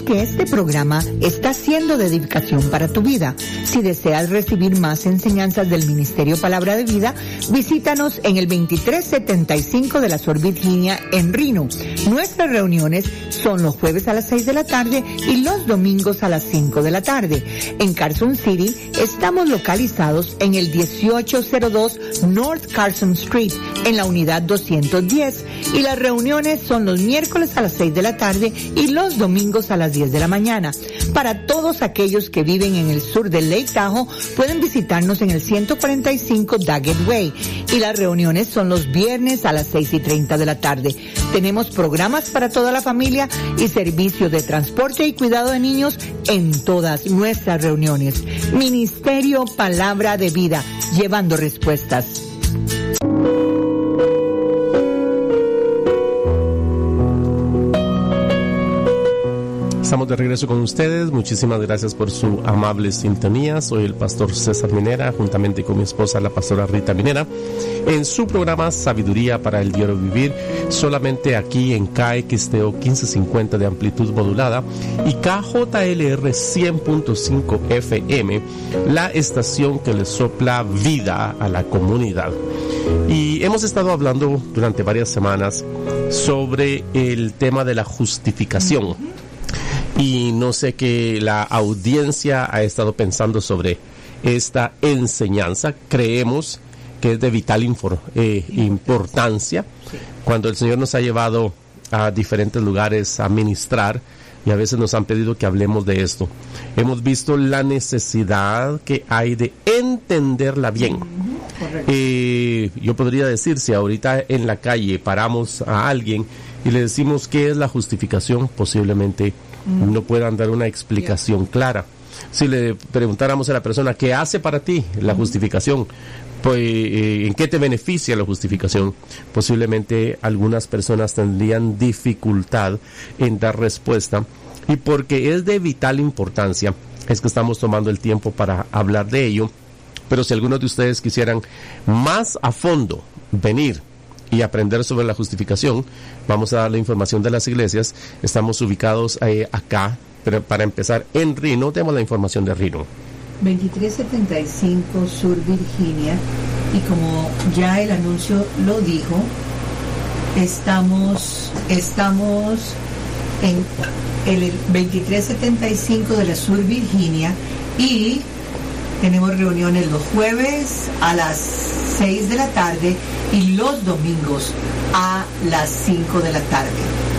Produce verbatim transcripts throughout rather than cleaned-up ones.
que este programa está siendo de edificación para tu vida. Si deseas recibir más enseñanzas del Ministerio Palabra de Vida, visítanos en el veintitrés setenta y cinco de la Sur Virginia en Reno. Nuestras reuniones son los jueves a las seis de la tarde y los domingos a las cinco de la tarde. En Carson City estamos localizados en el dieciocho cero dos North Carson Street, en la unidad doscientos diez, y las reuniones son los miércoles a las seis de la tarde y los domingos a las diez de la mañana. Para todos aquellos que viven en el sur del Lake Tahoe, pueden visitarnos en el ciento cuarenta y cinco Daggett Way, y las reuniones son los viernes a las seis y treinta de la tarde. Tenemos programas para toda la familia y servicio de transporte y cuidado de niños en todas nuestras reuniones. Ministerio Palabra de Vida, llevando respuestas. Estamos de regreso con ustedes. Muchísimas gracias por su amable sintonía. Soy el pastor César Minera, juntamente con mi esposa, la pastora Rita Minera, en su programa Sabiduría para el Diario Vivir, solamente aquí en K X T O quince cincuenta de amplitud modulada y K J L R cien punto cinco F M, la estación que le sopla vida a la comunidad. Y hemos estado hablando durante varias semanas sobre el tema de la justificación. Y no sé que la audiencia ha estado pensando sobre esta enseñanza. Creemos que es de vital infor, eh, importancia. Cuando el Señor nos ha llevado a diferentes lugares a ministrar, y a veces nos han pedido que hablemos de esto, hemos visto la necesidad que hay de entenderla bien. Eh, yo podría decir, si ahorita en la calle paramos a alguien y le decimos qué es la justificación, posiblemente no puedan dar una explicación clara. Si le preguntáramos a la persona qué hace para ti la justificación, pues eh, en qué te beneficia la justificación, posiblemente algunas personas tendrían dificultad en dar respuesta, y porque es de vital importancia es que estamos tomando el tiempo para hablar de ello. Pero si algunos de ustedes quisieran más a fondo venir y aprender sobre la justificación, vamos a dar la información de las iglesias. Estamos ubicados eh, acá, pero para empezar en Reno, tenemos la información de Reno. veintitrés setenta y cinco Sur Virginia, y como ya el anuncio lo dijo, estamos, estamos en el veintitrés setenta y cinco de la Sur Virginia, y tenemos reuniones los jueves a las seis de la tarde y los domingos a las cinco de la tarde.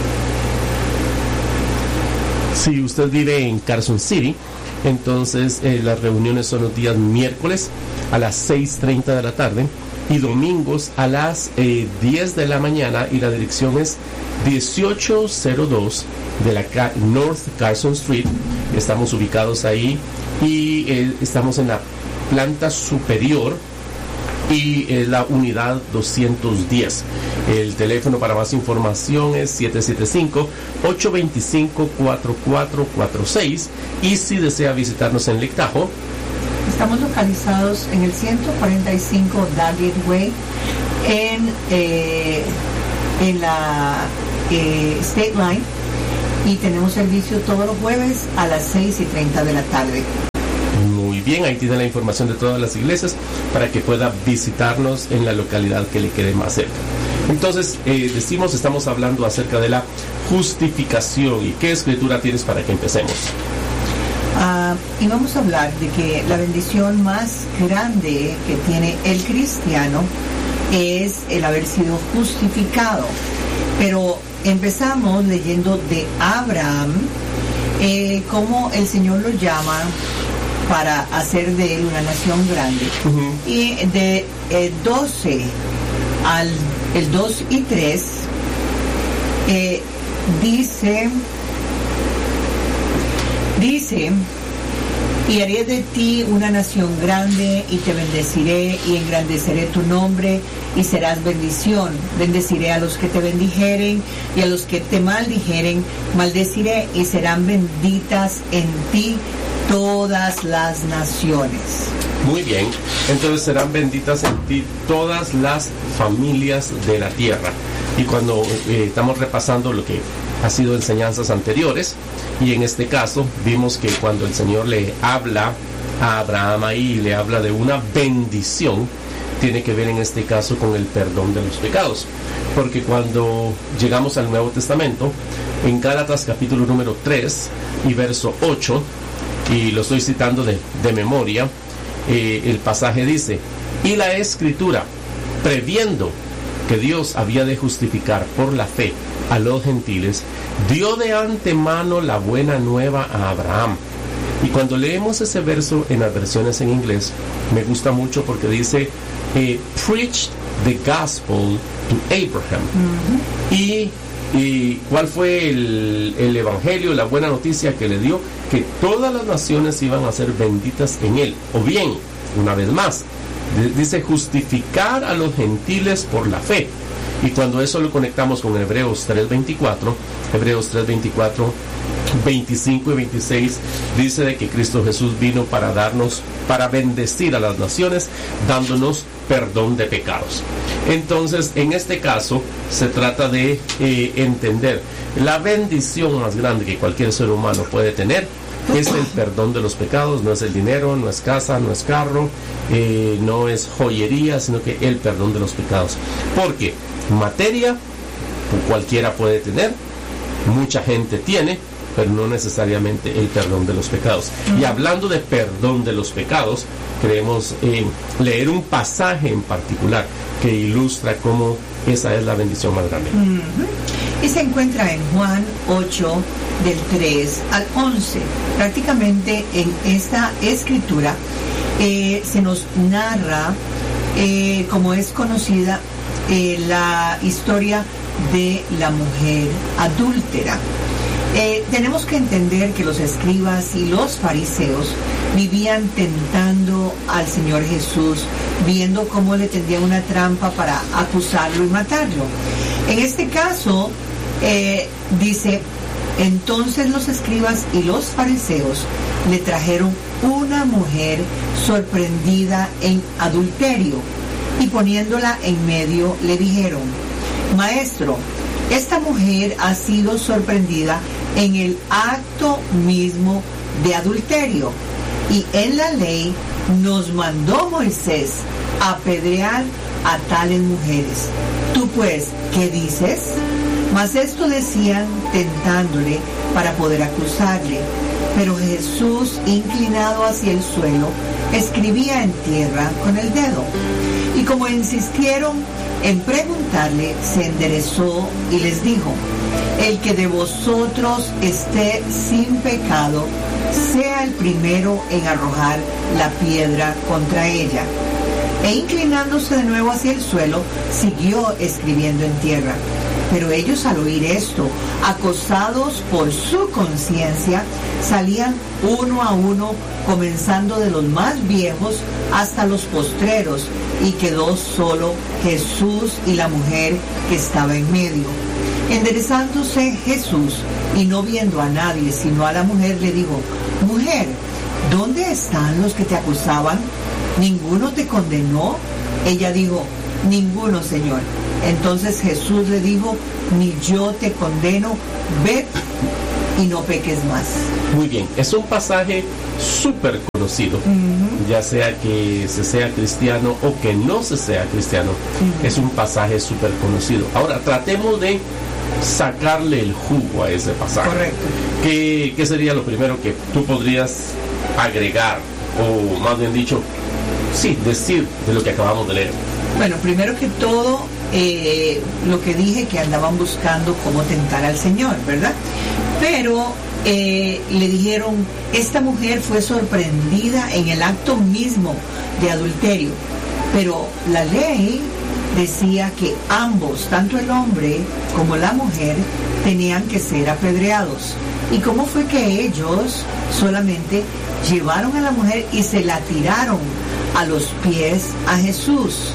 Si usted vive en Carson City, entonces eh, las reuniones son los días miércoles a las seis treinta de la tarde y domingos a las eh, diez de la mañana, y la dirección es dieciocho cero dos de la Ca- North Carson Street. Estamos ubicados ahí y eh, estamos en la planta superior y eh, la unidad doscientos diez. El teléfono para más información es siete siete cinco, ocho dos cinco, cuatro cuatro cuatro seis, y si desea visitarnos en Lake Tahoe, estamos localizados en el ciento cuarenta y cinco Daggett Way, en, eh, en la eh, State Line, y tenemos servicio todos los jueves a las seis y treinta de la tarde. Muy bien, ahí tiene la información de todas las iglesias para que pueda visitarnos en la localidad que le quede más cerca. Entonces, eh, decimos, estamos hablando acerca de la justificación. ¿Y qué escritura tienes para que empecemos? Uh, y vamos a hablar de que la bendición más grande que tiene el cristiano es el haber sido justificado. Pero empezamos leyendo de Abraham, eh, cómo el Señor lo llama para hacer de él una nación grande. Uh-huh. Y de eh, doce al el dos y tres eh, dice dice y haré de ti una nación grande, y te bendeciré y engrandeceré tu nombre, y serás bendición. Bendeciré a los que te bendijeren, y a los que te maldijeren maldeciré, y serán benditas en ti todas las naciones. Muy bien, entonces serán benditas en ti todas las familias de la tierra. Y cuando eh, estamos repasando lo que ha sido enseñanzas anteriores, Y en este caso vimos que cuando el Señor le habla a Abraham ahí, le habla de una bendición, tiene que ver en este caso con el perdón de los pecados. Porque cuando llegamos al Nuevo Testamento, en Gálatas capítulo número tres y verso ocho, y lo estoy citando de, de memoria, eh, el pasaje dice: y la Escritura, previendo que Dios había de justificar por la fe a los gentiles, dio de antemano la buena nueva a Abraham. Y cuando leemos ese verso en las versiones en inglés, me gusta mucho porque dice eh, preached the gospel to Abraham. Uh-huh. y, y ¿cuál fue el, el evangelio, la buena noticia que le dio? Que todas las naciones iban a ser benditas en él. O bien, una vez más, dice justificar a los gentiles por la fe. Y cuando eso lo conectamos con Hebreos tres veinticuatro, Hebreos tres veinticuatro, veinticinco y veintiséis, dice de que Cristo Jesús vino para darnos, para bendecir a las naciones, dándonos perdón de pecados. Entonces, en este caso, se trata de eh, entender la bendición más grande que cualquier ser humano puede tener. Es el perdón de los pecados. No es el dinero, no es casa, no es carro, eh, no es joyería, sino que el perdón de los pecados. Porque materia cualquiera puede tener, mucha gente tiene, pero no necesariamente el perdón de los pecados. Uh-huh. Y hablando de perdón de los pecados, queremos eh, leer un pasaje en particular que ilustra cómo esa es la bendición más grande. Uh-huh. Y se encuentra en Juan ocho, del tres al once. Prácticamente en esta escritura eh, se nos narra, eh, como es conocida, eh, la historia de la mujer adúltera. Eh, tenemos que entender que los escribas y los fariseos vivían tentando al Señor Jesús, viendo cómo le tendían una trampa para acusarlo y matarlo. En este caso, eh, dice, entonces los escribas y los fariseos le trajeron una mujer sorprendida en adulterio, y poniéndola en medio le dijeron: Maestro, esta mujer ha sido sorprendida en el acto mismo de adulterio, y en la ley nos mandó Moisés apedrear a tales mujeres. Tú pues, ¿qué dices? Mas esto decían tentándole para poder acusarle. Pero Jesús, inclinado hacia el suelo, escribía en tierra con el dedo. Y como insistieron en preguntarle, se enderezó y les dijo: el que de vosotros esté sin pecado, sea el primero en arrojar la piedra contra ella. E inclinándose de nuevo hacia el suelo, siguió escribiendo en tierra. Pero ellos, al oír esto, acosados por su conciencia, salían uno a uno, comenzando de los más viejos hasta los postreros, y quedó solo Jesús y la mujer que estaba en medio. Enderezándose Jesús, y no viendo a nadie sino a la mujer, le dijo: Mujer, ¿dónde están los que te acusaban? ¿Ninguno te condenó? Ella dijo: Ninguno, Señor. Entonces Jesús le dijo: ni yo te condeno, ve y no peques más. Muy bien, es un pasaje súper conocido, uh-huh. ya sea que se sea cristiano o que no se sea cristiano, uh-huh. es un pasaje súper conocido. Ahora, tratemos de sacarle el jugo a ese pasaje. Correcto. ¿Qué, qué sería lo primero que tú podrías agregar, o más bien dicho, sí, decir de lo que acabamos de leer? Bueno, primero que todo, eh, lo que dije, que andaban buscando cómo tentar al Señor, ¿verdad? Pero eh, le dijeron, esta mujer fue sorprendida en el acto mismo de adulterio. Pero la ley decía que ambos, tanto el hombre como la mujer, tenían que ser apedreados. ¿Y cómo fue que ellos solamente llevaron a la mujer y se la tiraron a los pies a Jesús?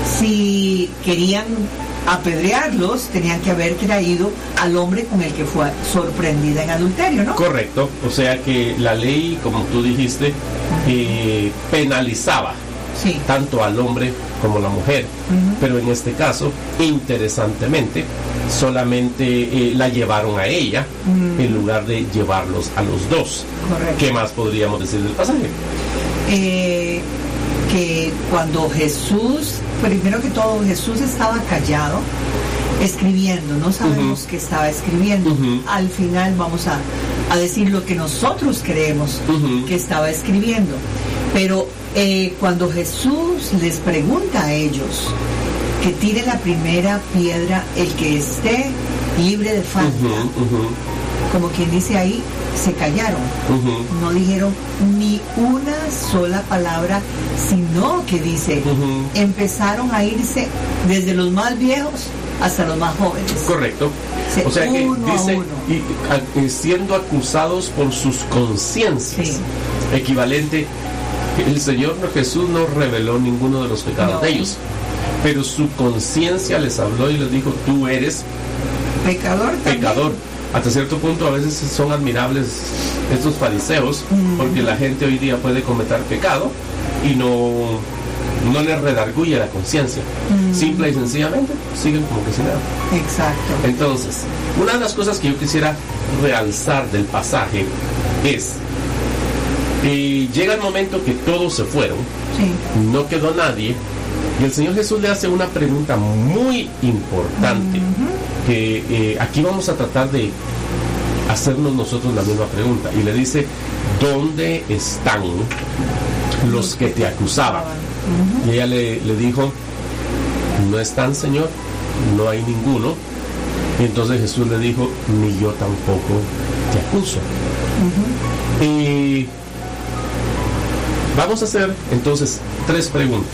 Si querían apedrearlos, tenían que haber traído al hombre con el que fue sorprendida en adulterio, ¿no? Correcto, o sea que la ley, como tú dijiste, eh, penalizaba sí. tanto al hombre como a la mujer. Uh-huh. Pero en este caso, interesantemente, solamente eh, la llevaron a ella uh-huh. en lugar de llevarlos a los dos. Correcto. ¿Qué más podríamos decir del pasaje? Eh, que cuando Jesús, primero que todo, Jesús estaba callado, escribiendo, no sabemos uh-huh. qué estaba escribiendo. Uh-huh. Al final vamos a, a decir lo que nosotros creemos uh-huh. que estaba escribiendo. Pero eh, cuando Jesús les pregunta a ellos que tire la primera piedra el que esté libre de falta, uh-huh. Uh-huh. como quien dice ahí, se callaron, uh-huh. no dijeron ni una sola palabra, sino que dice, uh-huh. empezaron a irse desde los más viejos hasta los más jóvenes. Correcto. O sea que dice, y, y, siendo acusados por sus conciencias, sí. equivalente, el Señor Jesús no reveló ninguno de los pecados no. de ellos, pero su conciencia les habló y les dijo, tú eres pecador. Pecador. Hasta cierto punto a veces son admirables estos fariseos, mm. porque la gente hoy día puede cometer pecado y no, no les redarguye la conciencia. Mm. Simple y sencillamente siguen como que sin nada. Exacto. Entonces, una de las cosas que yo quisiera realzar del pasaje es, eh, llega el momento que todos se fueron, sí. no quedó nadie, y el Señor Jesús le hace una pregunta muy importante, mm-hmm. que eh, aquí vamos a tratar de hacernos nosotros la misma pregunta, y le dice, ¿dónde están los que te acusaban? Uh-huh. Y ella le, le dijo, no están, Señor, no hay ninguno. Y entonces Jesús le dijo, ni yo tampoco te acuso. Uh-huh. Y vamos a hacer entonces tres preguntas.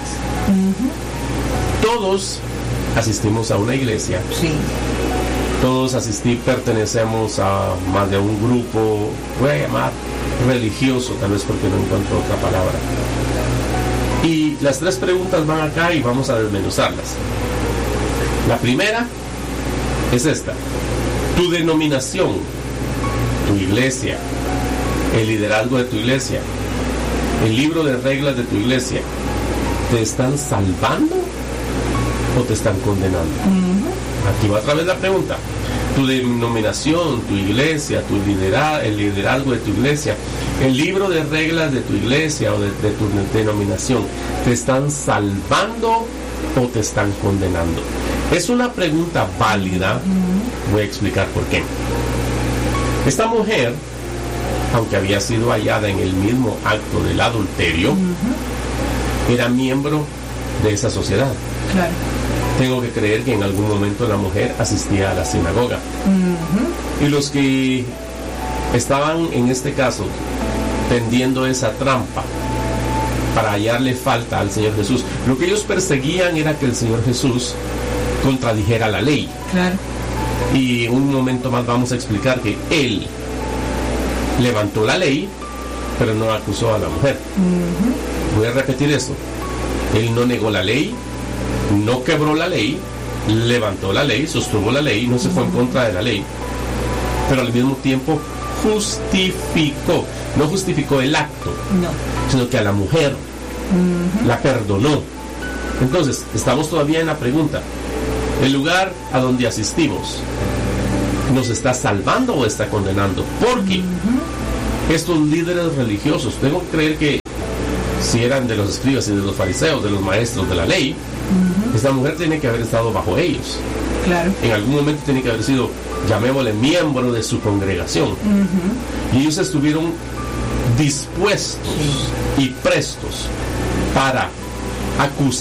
Uh-huh. Todos asistimos a una iglesia. Sí. Todos asistir, pertenecemos a más de un grupo, voy a llamar religioso, tal vez porque no encuentro otra palabra. Y las tres preguntas van acá y vamos a desmenuzarlas. La primera es esta: tu denominación, tu iglesia, el liderazgo de tu iglesia, el libro de reglas de tu iglesia, ¿te están salvando o te están condenando? Uh-huh. Aquí va otra vez la pregunta. Tu denominación, tu iglesia, tu liderazgo, el liderazgo de tu iglesia, el libro de reglas de tu iglesia o de, de tu denominación, ¿te están salvando o te están condenando? Es una pregunta válida. Uh-huh. Voy a explicar por qué. Esta mujer, aunque había sido hallada en el mismo acto del adulterio, uh-huh. era miembro de esa sociedad. Claro. Tengo que creer que en algún momento la mujer asistía a la sinagoga. Uh-huh. Y los que estaban en este caso tendiendo esa trampa para hallarle falta al Señor Jesús, lo que ellos perseguían era que el Señor Jesús contradijera la ley. Claro. Y un momento más vamos a explicar que él levantó la ley, pero no acusó a la mujer. Uh-huh. Voy a repetir esto: él no negó la ley, no quebró la ley, levantó la ley, sostuvo la ley, no se fue en contra de la ley, pero al mismo tiempo justificó, no justificó el acto, no. sino que a la mujer uh-huh. la perdonó. Entonces, estamos todavía en la pregunta: ¿el lugar a donde asistimos nos está salvando o está condenando? Porque uh-huh. estos líderes religiosos, tengo que creer que si eran de los escribas y de los fariseos, de los maestros de la ley, uh-huh. esta mujer tiene que haber estado bajo ellos. Claro. En algún momento tiene que haber sido, llamémosle, miembro de su congregación. Uh-huh. Y ellos estuvieron dispuestos sí. y prestos para acusar